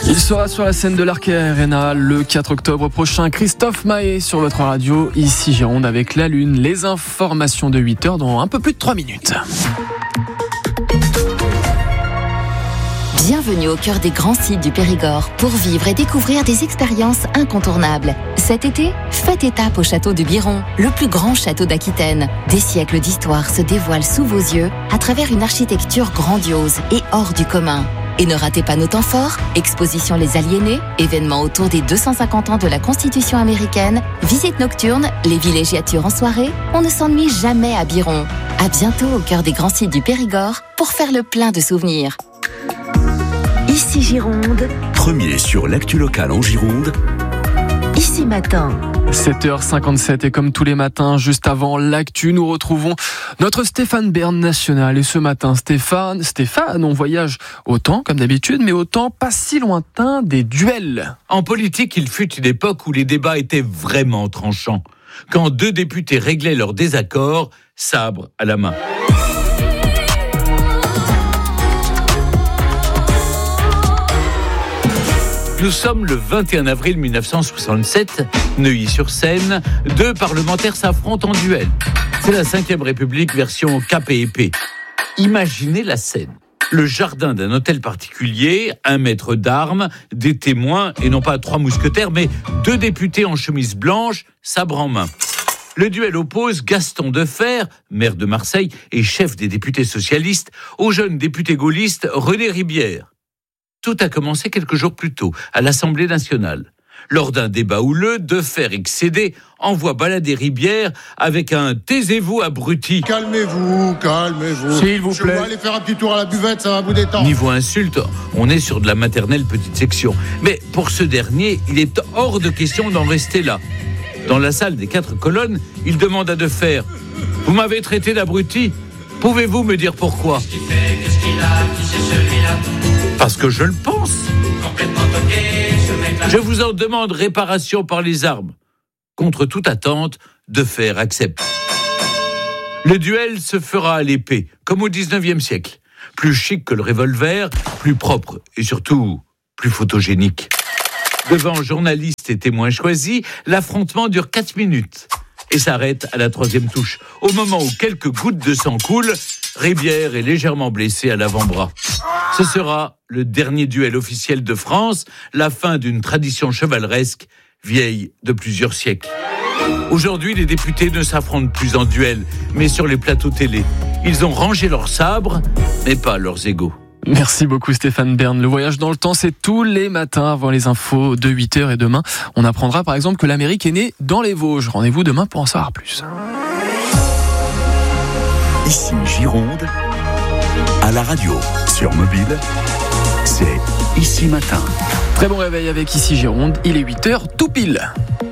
Il sera sur la scène de l'Arkea Arena le 4 octobre prochain. Christophe Mahé sur votre radio, ici Gironde avec la Lune. Les informations de 8h dans un peu plus de 3 minutes. Bienvenue au cœur des grands sites du Périgord pour vivre et découvrir des expériences incontournables. Cet été, faites étape au château de Biron, le plus grand château d'Aquitaine. Des siècles d'histoire se dévoilent sous vos yeux à travers une architecture grandiose et hors du commun. Et ne ratez pas nos temps forts, exposition Les Aliénés, événements autour des 250 ans de la Constitution américaine, visites nocturnes, les villégiatures en soirée, on ne s'ennuie jamais à Biron. À bientôt au cœur des grands sites du Périgord pour faire le plein de souvenirs. Ici Gironde. Premier sur l'actu locale en Gironde. Ici Matin. 7h57 et comme tous les matins, juste avant l'actu, nous retrouvons notre Stéphane Bern national. Et ce matin, Stéphane, on voyage au temps, comme d'habitude, mais au temps pas si lointain des duels. En politique, il fut une époque où les débats étaient vraiment tranchants. Quand deux députés réglaient leurs désaccords, sabre à la main. Nous sommes le 21 avril 1967, Neuilly-sur-Seine. Deux parlementaires s'affrontent en duel. C'est la 5e République version cap et épée. Imaginez la scène. Le jardin d'un hôtel particulier, un maître d'armes, des témoins, et non pas 3 mousquetaires, mais 2 députés en chemise blanche, sabre en main. Le duel oppose Gaston Deffer, maire de Marseille et chef des députés socialistes, au jeune député gaulliste René Ribière. Tout a commencé quelques jours plus tôt, à l'Assemblée nationale. Lors d'un débat houleux, Deffer, excédé, envoie balader Ribière avec un « taisez-vous, abruti ». Calmez-vous. S'il vous plaît. Je vais aller faire un petit tour à la buvette, ça va vous détendre. Niveau insulte, on est sur de la maternelle petite section. Mais pour ce dernier, il est hors de question d'en rester là. Dans la salle des 4 colonnes, il demande à Deffer « Vous m'avez traité d'abruti ? Pouvez-vous me dire pourquoi ?» Parce que je le pense. Je vous en demande réparation par les armes. Contre toute attente, Deffer accepte. Le duel se fera à l'épée, comme au 19e siècle. Plus chic que le revolver, plus propre et surtout plus photogénique. Devant journalistes et témoins choisis, l'affrontement dure 4 minutes et s'arrête à la 3e touche. Au moment où quelques gouttes de sang coulent, Ribière est légèrement blessé à l'avant-bras. Ce sera le dernier duel officiel de France, la fin d'une tradition chevaleresque vieille de plusieurs siècles. Aujourd'hui, les députés ne s'affrontent plus en duel, mais sur les plateaux télé. Ils ont rangé leurs sabres, mais pas leurs égaux. Merci beaucoup Stéphane Bern. Le voyage dans le temps, c'est tous les matins avant les infos de 8h. Et demain, on apprendra par exemple que l'Amérique est née dans les Vosges. Rendez-vous demain pour en savoir plus. Ici Gironde, à la radio, sur mobile, c'est Ici Matin. Très bon réveil avec Ici Gironde, il est 8h tout pile.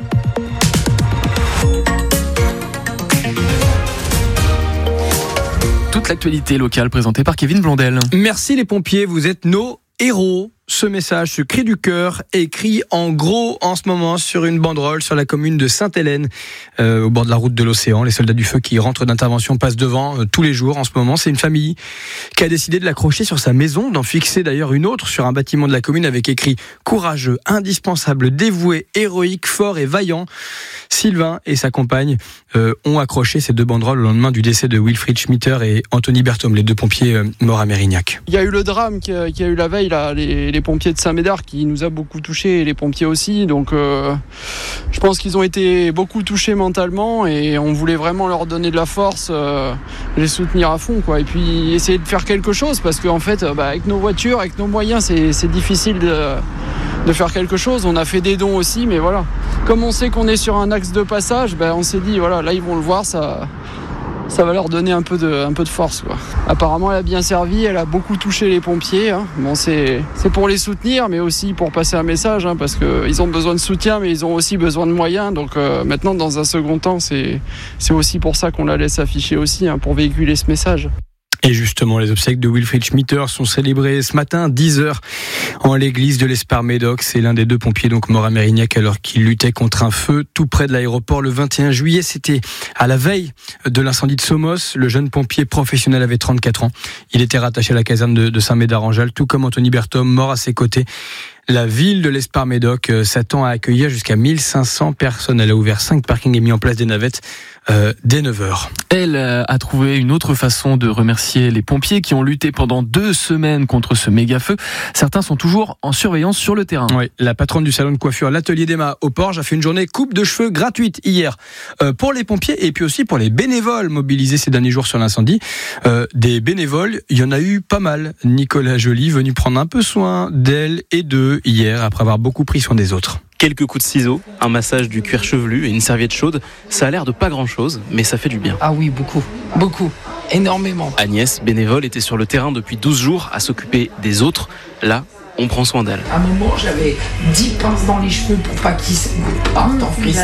Toute l'actualité locale présentée par Kevin Blondel. Merci les pompiers, vous êtes nos héros. Ce message, ce cri du cœur, est écrit en gros en ce moment sur une banderole sur la commune de Sainte-Hélène, au bord de la route de l'océan. Les soldats du feu qui rentrent d'intervention passent devant tous les jours en ce moment. C'est une famille qui a décidé de l'accrocher sur sa maison, d'en fixer d'ailleurs une autre sur un bâtiment de la commune avec écrit « Courageux, indispensable, dévoué, héroïque, fort et vaillant ». Sylvain et sa compagne ont accroché ces 2 banderoles au lendemain du décès de Wilfried Schmitter et Anthony Berthaume, les 2 pompiers morts à Mérignac. Il y a eu le drame qu'il y a eu la veille, là, les pompiers de Saint-Médard qui nous a beaucoup touchés, et les pompiers aussi. Donc je pense qu'ils ont été beaucoup touchés mentalement et on voulait vraiment leur donner de la force, les soutenir à fond, quoi. Et puis essayer de faire quelque chose parce qu'en fait, avec nos voitures, avec nos moyens, c'est difficile de faire quelque chose. On a fait des dons aussi, mais voilà. Comme on sait qu'on est sur un axe de passage, on s'est dit, voilà, là ils vont le voir, ça va leur donner un peu de force, quoi. Apparemment, elle a bien servi, elle a beaucoup touché les pompiers. Bon, c'est pour les soutenir, mais aussi pour passer un message, parce qu'ils ont besoin de soutien, mais ils ont aussi besoin de moyens. Donc maintenant, dans un second temps, c'est aussi pour ça qu'on la laisse afficher aussi, pour véhiculer ce message. Et justement, les obsèques de Wilfried Schmitter sont célébrées ce matin à 10h en l'église de l'Espar-Médoc. C'est l'un des 2 pompiers mort à Mérignac alors qu'il luttait contre un feu tout près de l'aéroport le 21 juillet. C'était à la veille de l'incendie de Somos. Le jeune pompier professionnel avait 34 ans. Il était rattaché à la caserne de Saint-Médard-en-Jalles, tout comme Anthony Berthaume, mort à ses côtés. La ville de l'Espar-Médoc s'attend à accueillir jusqu'à 1500 personnes. Elle a ouvert 5 parkings et mis en place des navettes dès 9h. Elle a trouvé une autre façon de remercier les pompiers qui ont lutté pendant 2 semaines contre ce méga-feu. Certains sont toujours en surveillance sur le terrain. Oui, la patronne du salon de coiffure L'Atelier d'Emma au Porge a fait une journée coupe de cheveux gratuite hier pour les pompiers et puis aussi pour les bénévoles mobilisés ces derniers jours sur l'incendie. Des bénévoles, il y en a eu pas mal. Nicolas Joly venu prendre un peu soin d'elle et d'eux hier après avoir beaucoup pris soin des autres. Quelques coups de ciseaux, un massage du cuir chevelu et une serviette chaude. Ça a l'air de pas grand-chose, mais ça fait du bien. Ah oui, beaucoup, énormément. Agnès, bénévole, était sur le terrain depuis 12 jours à s'occuper des autres. Là, on prend soin d'elle. À un moment, j'avais 10 pinces dans les cheveux pour pas qu'ils partent en freestyle.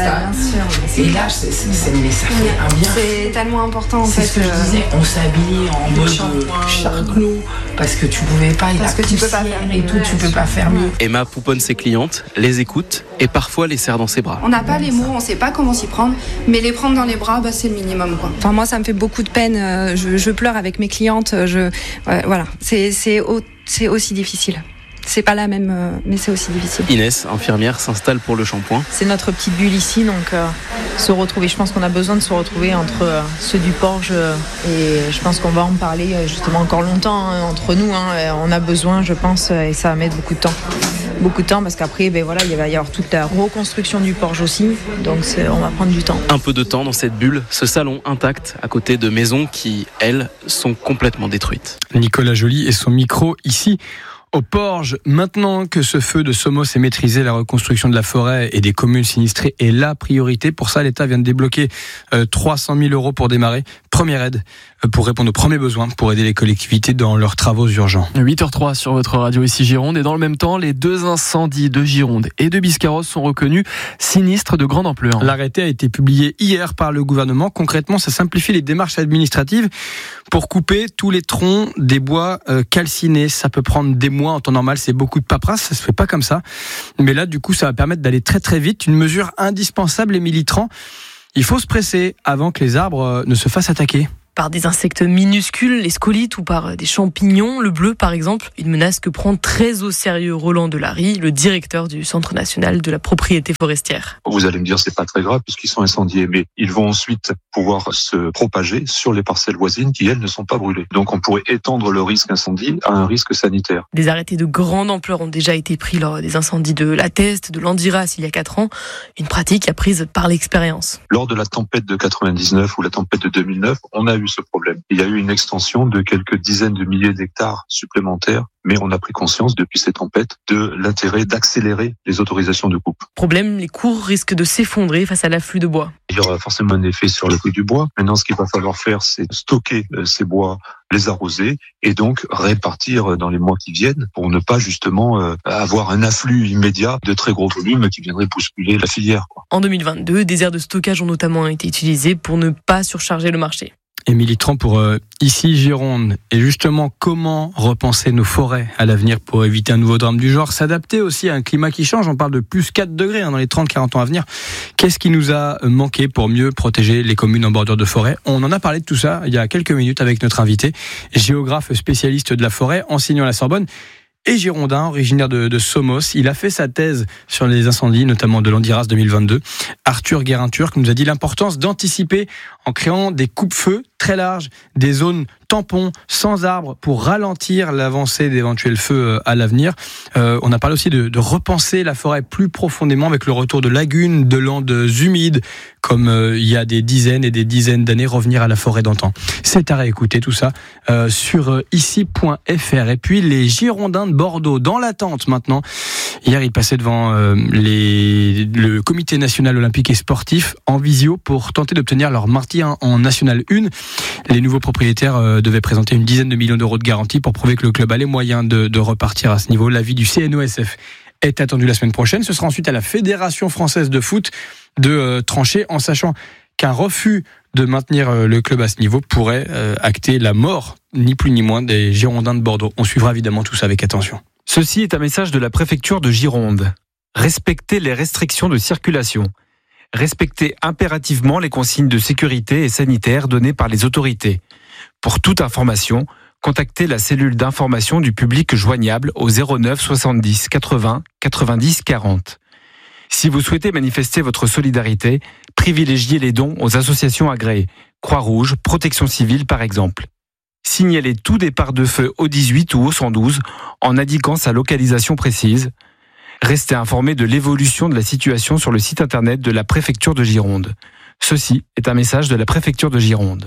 Et là, ça fait un bien. C'est tellement important en fait. C'est ce que je disais, on s'habillait en mode charclos parce que tu pouvais pas, parce que tu peux pas faire et tout, tu peux pas faire mieux. Emma pouponne ses clientes, les écoute et parfois les serre dans ses bras. On n'a pas les mots, on sait pas comment s'y prendre, mais les prendre dans les bras, c'est le minimum, quoi. Enfin, moi, ça me fait beaucoup de peine. Je pleure avec mes clientes. Voilà, c'est aussi difficile. C'est pas la même, mais c'est aussi difficile. Inès, infirmière, s'installe pour le shampoing. C'est notre petite bulle ici, donc se retrouver. Je pense qu'on a besoin de se retrouver entre ceux du Porge et je pense qu'on va en parler justement encore longtemps entre nous. On a besoin, je pense, et ça va mettre beaucoup de temps. Beaucoup de temps parce qu'après, il va y avoir toute la reconstruction du Porge aussi, donc on va prendre du temps. Un peu de temps dans cette bulle, ce salon intact à côté de maisons qui, elles, sont complètement détruites. Nicolas Joly et son micro ici. Au Porge, maintenant que ce feu de Somos est maîtrisé, la reconstruction de la forêt et des communes sinistrées est la priorité. Pour ça, l'État vient de débloquer 300 000 € pour démarrer. Première aide pour répondre aux premiers besoins, pour aider les collectivités dans leurs travaux urgents. 8h03 sur votre radio ici Gironde. Et dans le même temps, les 2 incendies de Gironde et de Biscarrosse sont reconnus sinistres de grande ampleur. L'arrêté a été publié hier par le gouvernement. Concrètement, ça simplifie les démarches administratives pour couper tous les troncs des bois calcinés. Ça peut prendre des mois en temps normal, c'est beaucoup de paperasse, ça se fait pas comme ça. Mais là, du coup, ça va permettre d'aller très très vite. Une mesure indispensable, Émilie Tran. Il faut se presser avant que les arbres ne se fassent attaquer. Par des insectes minuscules, les scolites, ou par des champignons, le bleu par exemple. Une menace que prend très au sérieux Roland Delary, le directeur du Centre national de la propriété forestière. Vous allez me dire c'est pas très grave puisqu'ils sont incendiés, mais ils vont ensuite pouvoir se propager sur les parcelles voisines qui elles ne sont pas brûlées. Donc on pourrait étendre le risque incendie à un risque sanitaire. Des arrêtés de grande ampleur ont déjà été pris lors des incendies de La Teste, de l'Andiras il y a 4 ans. Une pratique apprise par l'expérience. Lors de la tempête de 99 ou la tempête de 2009, on a eu ce problème. Il y a eu une extension de quelques dizaines de milliers d'hectares supplémentaires, mais on a pris conscience depuis ces tempêtes de l'intérêt d'accélérer les autorisations de coupe. Problème, les cours risquent de s'effondrer face à l'afflux de bois. Il y aura forcément un effet sur le prix du bois. Maintenant, ce qu'il va falloir faire, c'est stocker ces bois, les arroser et donc répartir dans les mois qui viennent pour ne pas justement avoir un afflux immédiat de très gros volumes qui viendraient bousculer la filière. En 2022, des aires de stockage ont notamment été utilisées pour ne pas surcharger le marché. Émilie Tran pour ici Gironde. Et justement, comment repenser nos forêts à l'avenir pour éviter un nouveau drame du genre, s'adapter aussi à un climat qui change. On parle de plus 4 degrés dans les 30-40 ans à venir. Qu'est-ce qui nous a manqué pour mieux protéger les communes en bordure de forêt? On en a parlé de tout ça il y a quelques minutes avec notre invité, géographe spécialiste de la forêt, enseignant à la Sorbonne et girondin, originaire de Somos. Il a fait sa thèse sur les incendies, notamment de l'Andiras 2022. Arthur Guérin-Turc nous a dit l'importance d'anticiper en créant des coupe-feux très larges, des zones tampons, sans arbres, pour ralentir l'avancée d'éventuels feux à l'avenir. On a parlé aussi de repenser la forêt plus profondément avec le retour de lagunes, de landes humides, comme il y a des dizaines et des dizaines d'années, revenir à la forêt d'antan. C'est à réécouter tout ça sur ici.fr. Et puis les Girondins de Bordeaux, dans l'attente maintenant. Hier, ils passaient devant le comité national olympique et sportif en visio pour tenter d'obtenir leur maintien en National 1. Les nouveaux propriétaires devaient présenter une dizaine de millions d'euros de garantie pour prouver que le club a les moyens de repartir à ce niveau. L'avis du CNOSF est attendu la semaine prochaine. Ce sera ensuite à la Fédération française de foot de trancher, en sachant qu'un refus de maintenir le club à ce niveau pourrait acter la mort, ni plus ni moins, des Girondins de Bordeaux. On suivra évidemment tout ça avec attention. Ceci est un message de la préfecture de Gironde. Respectez les restrictions de circulation. Respectez impérativement les consignes de sécurité et sanitaire données par les autorités. Pour toute information, contactez la cellule d'information du public joignable au 09 70 80 90 40. Si vous souhaitez manifester votre solidarité, privilégiez les dons aux associations agréées, Croix-Rouge, Protection civile par exemple. Signalez tout départ de feu au 18 ou au 112 en indiquant sa localisation précise. Restez informé de l'évolution de la situation sur le site internet de la préfecture de Gironde. Ceci est un message de la préfecture de Gironde.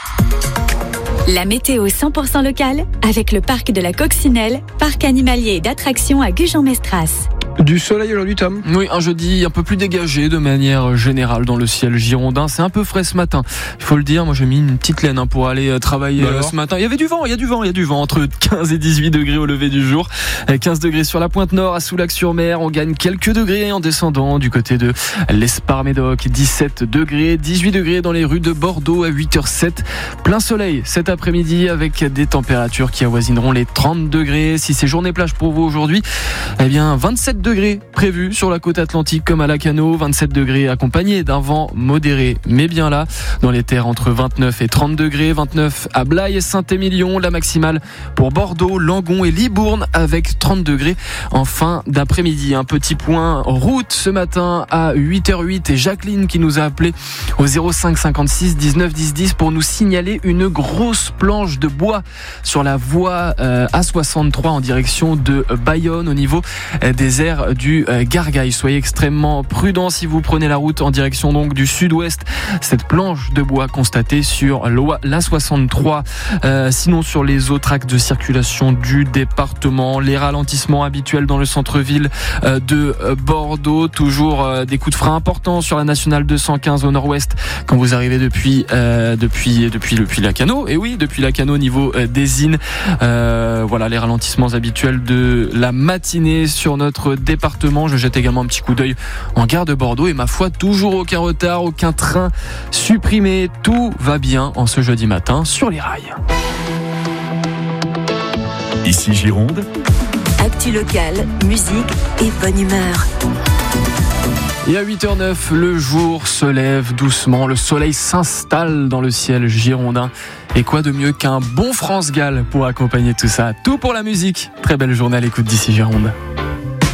La météo 100% locale avec le parc de la Coccinelle, parc animalier et d'attractions à Gujan-Mestras. Du soleil aujourd'hui, Tom ? Oui, un jeudi un peu plus dégagé de manière générale dans le ciel girondin. C'est un peu frais ce matin, il faut le dire. Moi j'ai mis une petite laine pour aller travailler ce matin. Il y avait du vent, il y a du vent entre 15 et 18 degrés au lever du jour. 15 degrés sur la pointe nord à Soulac-sur-Mer. On gagne quelques degrés en descendant du côté de l'Espar-Médoc. 17 degrés, 18 degrés dans les rues de Bordeaux à 8h07. Plein soleil cet après-midi avec des températures qui avoisineront les 30 degrés. Si c'est journée plage pour vous aujourd'hui, eh bien 27 degrés prévus sur la côte atlantique comme à Lacanau, 27 degrés accompagnés d'un vent modéré mais bien là, dans les terres entre 29 et 30 degrés, 29 à Blaye et Saint-Émilion, la maximale pour Bordeaux, Langon et Libourne avec 30 degrés en fin d'après-midi. Un petit point route ce matin à 8h08 et Jacqueline qui nous a appelé au 05 56 19 10 10 pour nous signaler une grosse planche de bois sur la voie A63 en direction de Bayonne au niveau des aires du Gargail. Soyez extrêmement prudents si vous prenez la route en direction donc du sud-ouest. Cette planche de bois constatée sur l'A63. Sinon sur les autres axes de circulation du département, les ralentissements habituels dans le centre-ville de Bordeaux. Toujours des coups de frein importants sur la nationale 215 au nord-ouest quand vous arrivez depuis Lacanau. Et oui, depuis Lacanau au niveau des Innes. Voilà les ralentissements habituels de la matinée sur notre département. Je jette également un petit coup d'œil en gare de Bordeaux et ma foi, toujours aucun retard, aucun train supprimé. Tout va bien en ce jeudi matin sur les rails. Ici Gironde. Actu locale, musique et bonne humeur. Et à 8h09, le jour se lève doucement, le soleil s'installe dans le ciel girondin. Et quoi de mieux qu'un bon France Gall pour accompagner tout ça. Tout pour la musique. Très belle journée à l'écoute d'Ici Gironde.